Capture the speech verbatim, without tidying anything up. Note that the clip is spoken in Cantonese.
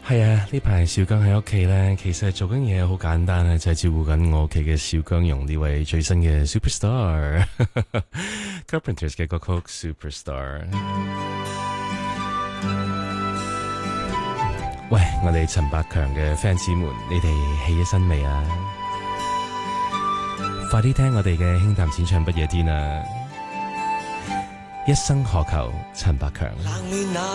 係啊，呢排小姜喺屋企咧，其實做緊嘢好簡單咧，就係、是、照顧緊我屋企嘅小姜蓉呢位最新嘅 Superstar Carpenters 嘅歌曲 Superstar。喂，我哋陳百強嘅 fans 們，你哋起咗身未啊？快啲聽我哋嘅輕談淺唱不夜天啊！一生何求陳百強。